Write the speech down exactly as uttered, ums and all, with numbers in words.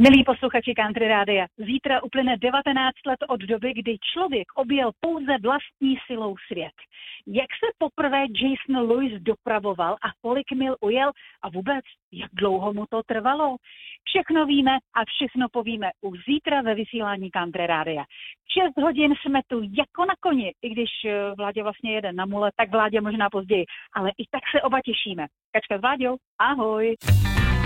Milí posluchači Country Rádia, zítra uplyne devatenáct let od doby, kdy člověk objel pouze vlastní silou svět. Jak se poprvé Jason Lewis dopravoval a kolik mil ujel a vůbec, jak dlouho mu to trvalo? Všechno víme a všechno povíme už zítra ve vysílání Country Rádia. šest hodin jsme tu jako na koni, i když Vláďa vlastně jede na mule, tak Vláďa možná později, ale i tak se oba těšíme. Kačka s Vláďou, ahoj!